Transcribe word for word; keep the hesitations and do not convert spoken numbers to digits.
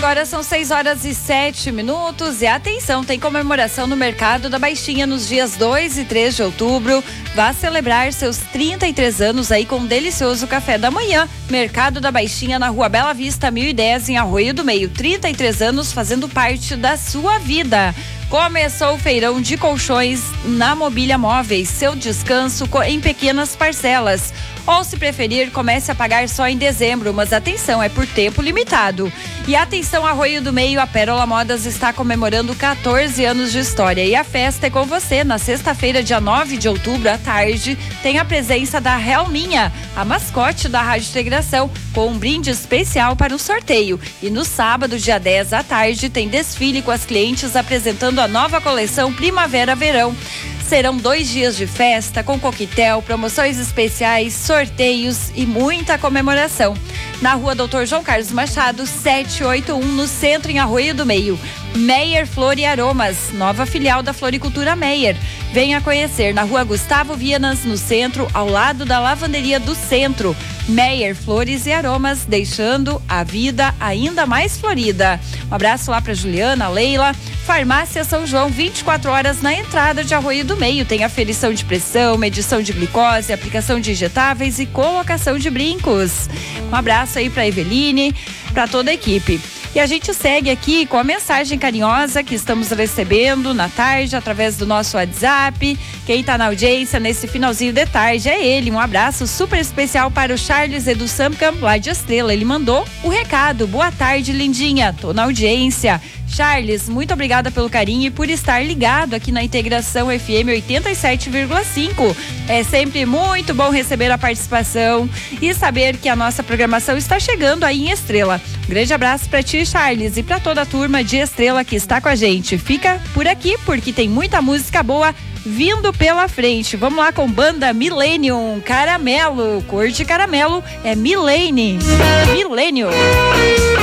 Agora são seis horas e sete minutos e atenção, tem comemoração no Mercado da Baixinha nos dias dois e três de outubro. Vá celebrar seus trinta e três anos aí com um delicioso café da manhã. Mercado da Baixinha na Rua Bela Vista, mil e dez, em Arroio do Meio. trinta e três anos fazendo parte da sua vida. Começou o feirão de colchões na Mobília Móveis, seu descanso em pequenas parcelas. Ou, se preferir, comece a pagar só em dezembro, mas atenção, é por tempo limitado. E atenção, Arroio do Meio, a Pérola Modas está comemorando quatorze anos de história e a festa é com você. Na sexta-feira, dia nove de outubro, à tarde, tem a presença da Helminha, a mascote da Rádio Integração, com um brinde especial para o sorteio. E no sábado, dia dez, à tarde, tem desfile com as clientes apresentando a nova coleção Primavera-Verão. Serão dois dias de festa com coquetel, promoções especiais, sorteios e muita comemoração. Na Rua Doutor João Carlos Machado, setecentos e oitenta e um, no centro, em Arroio do Meio. Meyer Flor e Aromas, nova filial da Floricultura Meyer. Venha conhecer na Rua Gustavo Vianas, no centro, ao lado da Lavanderia do Centro. Meyer Flores e Aromas, deixando a vida ainda mais florida. Um abraço lá para Juliana, Leila. Farmácia São João, vinte e quatro horas na entrada de Arroio do Meio. Tem aferição de pressão, medição de glicose, aplicação de injetáveis e colocação de brincos. Um abraço aí para Eveline, para toda a equipe. E a gente segue aqui com a mensagem carinhosa que estamos recebendo na tarde, através do nosso WhatsApp. Quem está na audiência nesse finalzinho de tarde é ele. Um abraço super especial para o Charles Edu Samcam, lá de Estrela. Ele mandou o recado. Boa tarde, lindinha. Tô na audiência. Charles, muito obrigada pelo carinho e por estar ligado aqui na Integração F M oitenta e sete vírgula cinco. É sempre muito bom receber a participação e saber que a nossa programação está chegando aí em Estrela. Um grande abraço para ti, Charles, e para toda a turma de Estrela que está com a gente. Fica por aqui porque tem muita música boa vindo pela frente. Vamos lá com banda Millennium, Caramelo, cor de caramelo é Milene. Millennium.